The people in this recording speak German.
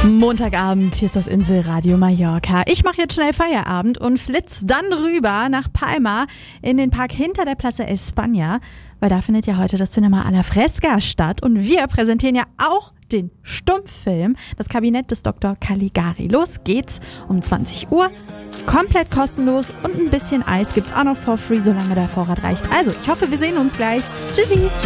Montagabend, hier ist das Inselradio Mallorca. Ich mache jetzt schnell Feierabend und flitz dann rüber nach Palma in den Park hinter der Plaza España, weil da findet ja heute das Cinema alla Fresca statt und wir präsentieren ja auch den Stummfilm Das Kabinett des Dr. Caligari. Los geht's um 20 Uhr, komplett kostenlos und ein bisschen Eis gibt's auch noch for free, solange der Vorrat reicht. Also, ich hoffe, wir sehen uns gleich. Tschüssi!